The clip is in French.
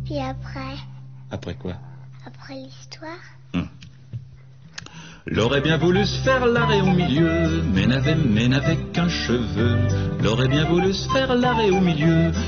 Puis après? Après quoi? Après l'histoire. L'aurait bien voulu se faire l'arrêt au milieu, mais n'avait qu'un cheveu. L'aurait bien voulu se faire l'arrêt au milieu,